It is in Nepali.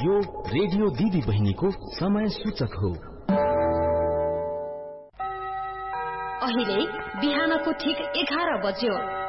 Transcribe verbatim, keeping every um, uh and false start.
यो रेडियो दिदी बहिनीको समय सूचक हो। अहिले बिहानको ठिक एघार बज्यो।